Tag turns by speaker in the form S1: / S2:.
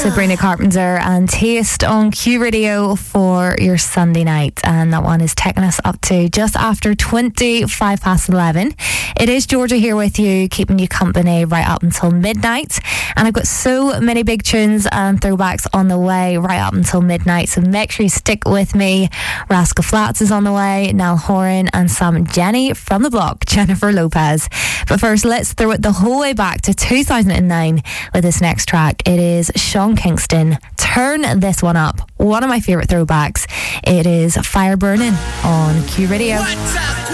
S1: Sabrina Carpenter and Taste on Q Radio for your Sunday night, and that one is taking us up to just after 11:25. It is Georgia here with you, keeping you company right up until midnight, and I've got so many big tunes and throwbacks on the way right up until midnight, so make sure you stick with me. Rascal Flatts is on the way, Niall Horan, and Sam and Jenny from the block, Jennifer Lopez. But first, let's throw it the whole way back to 2009 with this next track. It is Sean Kingston. Turn this one up. One of my favourite throwbacks. It is Fire Burning on Q Radio.